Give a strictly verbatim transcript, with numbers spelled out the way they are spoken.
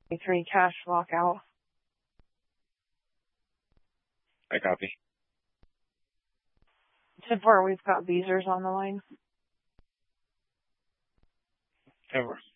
Three cash lockout. I copy. Support, we've got Beezers on the line. Over.